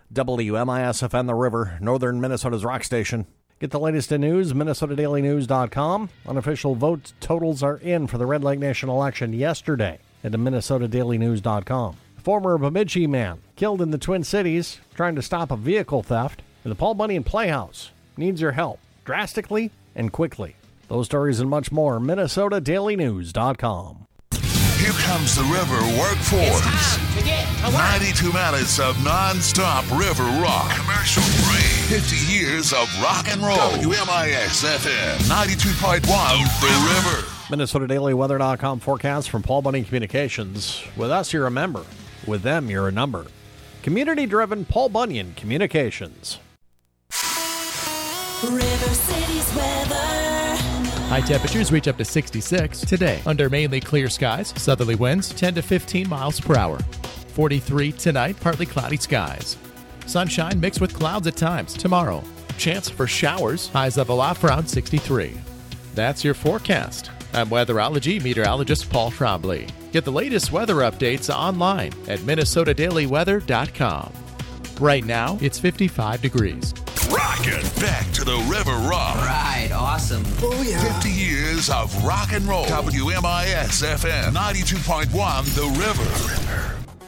WMISFN The River, northern Minnesota's rock station. Get the latest in news, MinnesotaDailyNews.com. Unofficial vote totals are in for the Red Lake Nation election yesterday at MinnesotaDailyNews.com. Former Bemidji man killed in the Twin Cities trying to stop a vehicle theft. And the Paul Bunyan Playhouse needs your help drastically and quickly. Those stories and much more, MinnesotaDailyNews.com. Here comes the River Workforce. 92 minutes of non-stop river rock. Commercial free. 50 years of rock and roll. WMIS-FM 92.1 The River. MinnesotaDailyWeather.com forecast from Paul Bunyan Communications. With us, you're a member. With them, you're a number. Community-driven Paul Bunyan Communications. River City's weather. High temperatures reach up to 66 today under mainly clear skies. Southerly winds 10 to 15 miles per hour. 43 tonight, partly cloudy skies. Sunshine mixed with clouds at times tomorrow. Chance for showers, highs level off around 63. That's your forecast. I'm weatherology meteorologist Paul Trombley. Get the latest weather updates online at MinnesotaDailyWeather.com. Right now, it's 55 degrees. Rockin' back to the River Rock. Right, awesome. Oh, yeah. 50 years of rock and roll. WMIS-FM 92.1 The River.